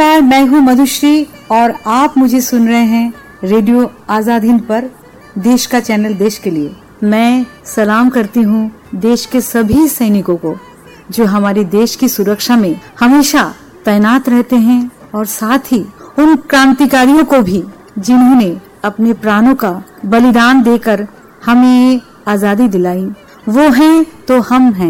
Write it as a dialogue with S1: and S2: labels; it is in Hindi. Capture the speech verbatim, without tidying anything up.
S1: नमस्कार, मैं हूँ मधुश्री और आप मुझे सुन रहे हैं रेडियो आजाद हिंद पर, देश का चैनल देश के लिए। मैं सलाम करती हूँ देश के सभी सैनिकों को जो हमारे देश की सुरक्षा में हमेशा तैनात रहते हैं, और साथ ही उन क्रांतिकारियों को भी जिन्होंने अपने प्राणों का बलिदान देकर हमें आजादी दिलाई। वो हैं तो हम हैं।